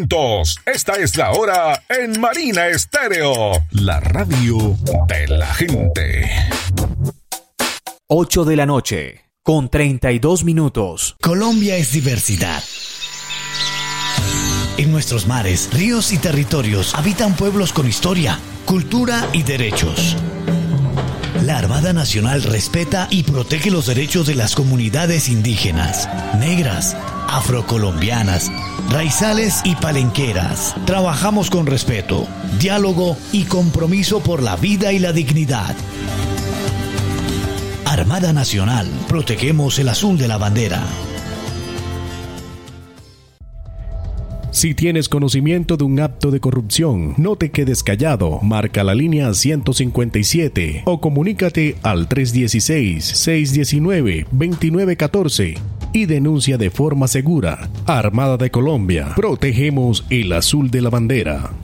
juntos. Esta es la hora en Marina Estéreo, la radio de la gente. 8 de la noche, con 32 minutos. Colombia es diversidad. En nuestros mares, ríos y territorios habitan pueblos con historia, cultura y derechos. La Armada Nacional respeta y protege los derechos de las comunidades indígenas, negras, afrocolombianas, raizales y palenqueras. Trabajamos con respeto, diálogo y compromiso por la vida y la dignidad. Armada Nacional, protegemos el azul de la bandera. Si tienes conocimiento de un acto de corrupción, no te quedes callado. Marca la línea 157 o comunícate al 316-619-2914 y denuncia de forma segura. Armada de Colombia, protegemos el azul de la bandera.